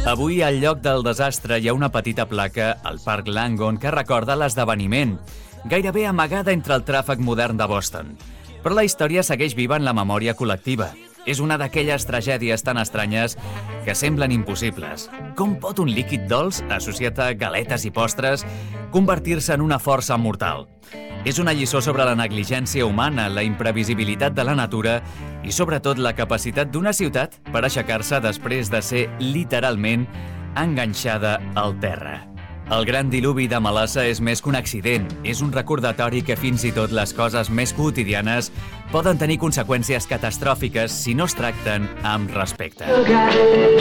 Avui, al lloc del desastre, hi ha una petita placa al Parc Langone que recorda l'esdeveniment, gairebé amagada entre el tràfic modern de Boston. Però la història segueix viva en la memòria col·lectiva. És una d'aquelles tragèdies tan estranyes que semblen impossibles. Com pot un líquid dolç, associat a galetes i postres, convertir-se en una força mortal? És una lliçó sobre la negligència humana, la imprevisibilitat de la natura i, sobretot, la capacitat d'una ciutat per aixecar-se després de ser, literalment, enganxada al terra. El gran diluvi de Melassa és més que un accident. És un recordatori que fins i tot les coses més quotidianes poden tenir conseqüències catastròfiques si no es tracten amb respecte.